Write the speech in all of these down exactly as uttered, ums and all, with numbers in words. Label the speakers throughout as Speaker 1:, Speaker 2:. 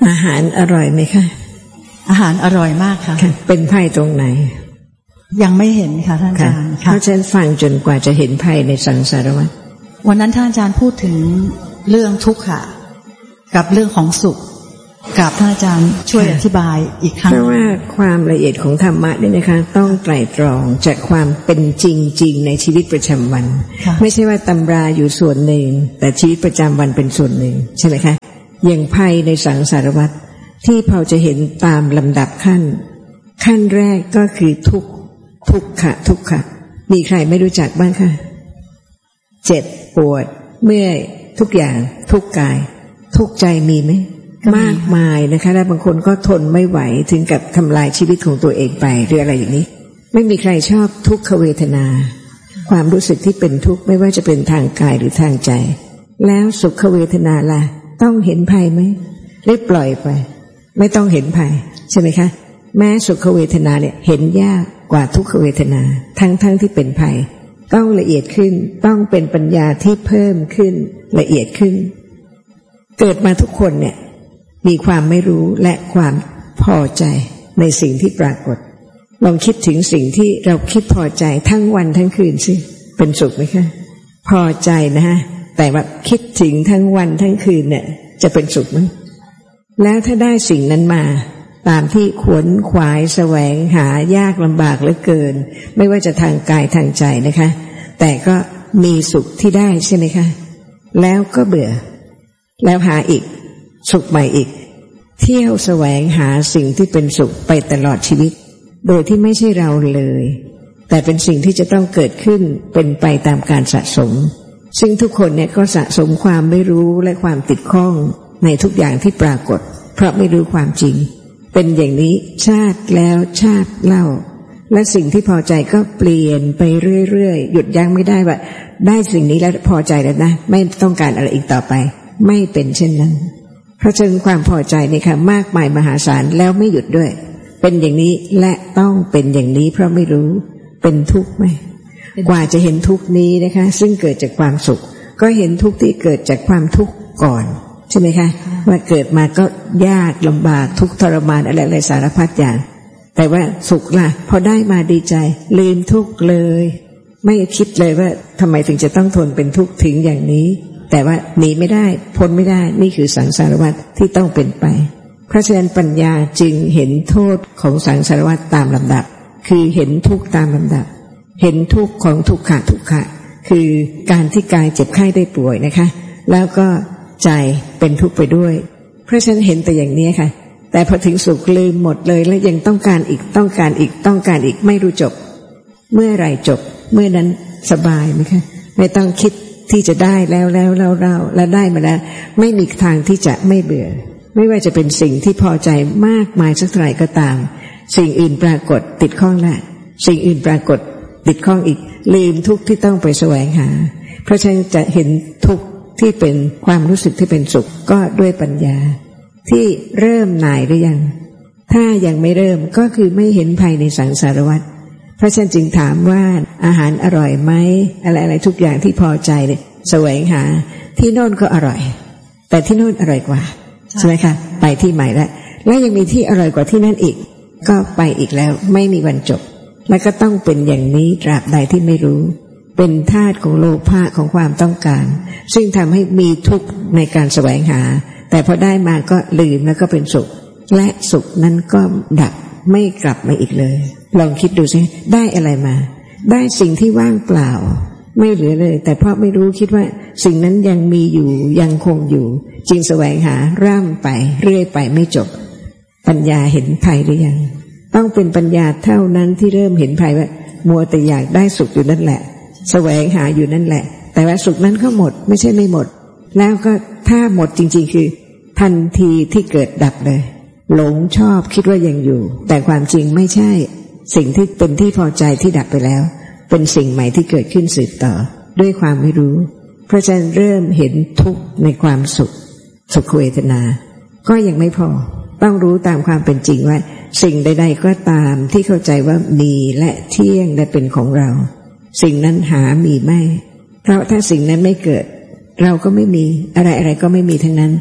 Speaker 1: อาหารอร่อยไหมคะ
Speaker 2: อาหารอร่อยมากค่ะ
Speaker 1: เป็นไพ่ตรงไหน
Speaker 2: ยังไม่เห็นค่ะท่านอาจารย์
Speaker 1: เพราะฉะนั้นฟังจนกว่าจะเห็นไพ่ในสังสารวัฏ
Speaker 2: วันนั้นท่านอาจารย์พูดถึงเรื่องทุกข์ค่ะกับเรื่องของสุขกับท่านอาจารย์ช่วยอธิบายอีกครั้ง
Speaker 1: เพราะว่าความละเอียดของธรรมะเนี่ยนะคะต้องไตร่ตรองจากความเป็นจริงๆในชีวิตประจำวันไม่ใช่ว่าตำราอยู่ส่วนหนึ่งแต่ชีวิตประจำวันเป็นส่วนหนึ่งใช่ไหมคะอย่างไพ่ในสังสารวัฏที่พอจะเห็นตามลำดับขั้นขั้นแรกก็คือทุกข์ทุกขะทุกขะมีใครไม่รู้จักบ้างคะเจ็บปวดเมื่อยทุกอย่างทุกกายทุกใจมีไหมมากมายนะคะและบางคนก็ทนไม่ไหวถึงกับทำลายชีวิตของตัวเองไปหรืออะไรอย่างนี้ไม่มีใครชอบทุกขเวทนาความรู้สึกที่เป็นทุกข์ไม่ว่าจะเป็นทางกายหรือทางใจแล้วสุขเวทนาล่ะต้องเห็นภัยไหมหรือปล่อยไปไม่ต้องเห็นภัยใช่ไหมคะแม้สุขเวทนาเนี่ยเห็นยากกว่าทุกขเวทนาทั้งๆ ท, ที่เป็นภัยต้องละเอียดขึ้นต้องเป็นปัญญาที่เพิ่มขึ้นละเอียดขึ้นเกิดมาทุกคนเนี่ยมีความไม่รู้และความพอใจในสิ่งที่ปรากฏลองคิดถึงสิ่งที่เราคิดพอใจทั้งวันทั้งคืนสิเป็นสุขไหมคะพอใจนะฮะแต่ว่าคิดถึงทั้งวันทั้งคืนเนี่ยจะเป็นสุขไหมแล้วถ้าได้สิ่งนั้นมาตามที่ขวนขวายแสวงหายากลำบากเหลือเกินไม่ว่าจะทางกายทางใจนะคะแต่ก็มีสุขที่ได้ใช่ไหมคะแล้วก็เบื่อแล้วหาอีกสุขใหม่อีกเที่ยวแสวงหาสิ่งที่เป็นสุขไปตลอดชีวิตโดยที่ไม่ใช่เราเลยแต่เป็นสิ่งที่จะต้องเกิดขึ้นเป็นไปตามการสะสมซึ่งทุกคนเนี่ยก็สะสมความไม่รู้และความติดข้องในทุกอย่างที่ปรากฏเพราะไม่รู้ความจริงเป็นอย่างนี้ชาติแล้วชาติเล่าและสิ่งที่พอใจก็เปลี่ยนไปเรื่อยๆหยุดยั้งไม่ได้ว่าได้สิ่งนี้แล้วพอใจแล้วนะไม่ต้องการอะไรอีกต่อไปไม่เป็นเช่นนั้นเพราะฉะนั้นความพอใจนี่ค่ะมากมายมหาศาลแล้วไม่หยุดด้วยเป็นอย่างนี้และต้องเป็นอย่างนี้เพราะไม่รู้เป็นทุกข์ไหมกว่าจะเห็นทุกข์นี้นะคะซึ่งเกิดจากความสุขก็เห็นทุกข์ที่เกิดจากความทุกข์ก่อนใช่ไหมคะว่าเกิดมาก็ยากลำบากทุกข์ทรมานอะไรๆสารพัดอย่างแต่ว่าสุขล่ะพอได้มาดีใจลืมทุกข์เลยไม่คิดเลยว่าทำไมถึงจะต้องทนเป็นทุกข์ถึงอย่างนี้แต่ว่าหนีไม่ได้พ้นไม่ได้นี่คือสังสารวัฏที่ต้องเป็นไปเพราะฉะนั้นปัญญาจึงเห็นโทษของสังสารวัฏตามลำดับคือเห็นทุกข์ตามลำดับเห็นทุกข์ของทุกขะทุกขะคือการที่กายเจ็บไข้ได้ป่วยนะคะแล้วก็ใจเป็นทุกข์ไปด้วยเพราะฉะนั้นเห็นแต่อย่างนี้ค่ะแต่พอถึงสุขลืมหมดเลยและยังต้องการอีกต้องการอีกต้องการอีกไม่รู้จบเมื่อไรจบเมื่อนั้นสบายไหมคะไม่ต้องคิดที่จะได้แล้วแล้วเราเราแล้วได้มาแล้วไม่มีทางที่จะไม่เบื่อไม่ว่าจะเป็นสิ่งที่พอใจมากมายสักเท่าไหร่ก็ตามสิ่งอื่นปรากฏติดข้องละสิ่งอื่นปรากฏติดข้องอีกลืมทุกข์ที่ต้องไปแสวงหาเพราะฉะนั้นจะเห็นทุกข์ที่เป็นความรู้สึกที่เป็นสุขก็ด้วยปัญญาที่เริ่มหน่ายหรือยังถ้ายังไม่เริ่มก็คือไม่เห็นภัยในสังสารวัฏเพราะฉะนั้นจึงถามว่าอาหารอร่อยไหมอะไรๆทุกอย่างที่พอใจเนี่ยแสวงหาที่โน่นก็อร่อยแต่ที่โน่นอร่อยกว่าใช่ไหมคะไปที่ใหม่แล้วและยังมีที่อร่อยกว่าที่นั่นอีกก็ไปอีกแล้วไม่มีวันจบและก็ต้องเป็นอย่างนี้ตราบใดที่ไม่รู้เป็นธาตุของโลภะของความต้องการซึ่งทำให้มีทุกข์ในการแสวงหาแต่พอได้มาก็ลืมแล้วก็เป็นสุขและสุขนั้นก็ดับไม่กลับมาอีกเลยลองคิดดูสิได้อะไรมาได้สิ่งที่ว่างเปล่าไม่เหลือเลยแต่เพราะไม่รู้คิดว่าสิ่งนั้นยังมีอยู่ยังคงอยู่จึงแสวงหาร่ำไปเรื่อยไปไม่จบปัญญาเห็นภัยหรือยังต้องเป็นปัญญาเท่านั้นที่เริ่มเห็นภัยว่ามัวแต่อยากได้สุขอยู่นั่นแหละแสวงหาอยู่นั่นแหละแต่ว่าสุขนั้นก็หมดไม่ใช่ไม่หมดแล้วก็ถ้าหมดจริงๆคือทันทีที่เกิดดับเลยหลงชอบคิดว่ายังอยู่แต่ความจริงไม่ใช่สิ่งที่เป็นที่พอใจที่ดับไปแล้วเป็นสิ่งใหม่ที่เกิดขึ้นสืบต่อด้วยความไม่รู้เพราะฉะนั้นเริ่มเห็นทุกข์ในความสุขสุขเวทนาก็ยังไม่พอต้องรู้ตามความเป็นจริงว่าสิ่งใดๆก็ตามที่เข้าใจว่ามีและเที่ยงและเป็นของเราสิ่งนั้นหามีไม่เพราะถ้าสิ่งนั้นไม่เกิดเราก็ไม่มีอะไรๆก็ไม่มีทั้งนั้น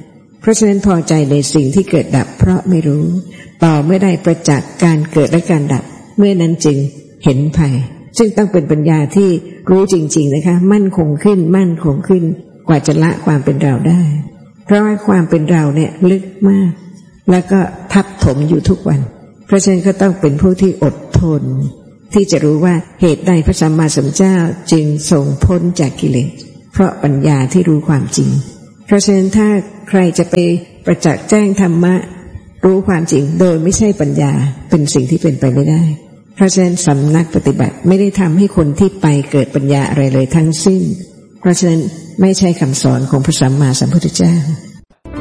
Speaker 1: เพราะฉะนั้นพอใจในสิ่งที่เกิดดับเพราะไม่รู้ต่อเมื่อได้ประจักษ์การเกิดและการดับเมื่อนั้นจึงเห็นภัยซึ่งต้องเป็นปัญญาที่รู้จริงๆนะคะมั่นคงขึ้นมั่นคงขึ้นกว่าจะละความเป็นเราได้เพราะว่าความเป็นเราเนี่ยลึกมากแล้วก็ทับถมอยู่ทุกวันเพราะฉะนั้นก็ต้องเป็นผู้ที่อดทนที่จะรู้ว่าเหตุใดพระสัมมาสัมพุทธเจ้าจึงทรงพ้นจากกิเลสเพราะปัญญาที่รู้ความจริงเพราะฉะนั้นถ้าใครจะไปประจักษ์แจ้งธรรมะรู้ความจริงโดยไม่ใช่ปัญญาเป็นสิ่งที่เป็นไปไม่ได้เพราะฉะนั้นสำนักปฏิบัติไม่ได้ทำให้คนที่ไปเกิดปัญญาอะไรเลยทั้งสิ้นเพราะฉะนั้นไม่ใช่คำสอนของพระสัมมาสัมพุทธเจ้า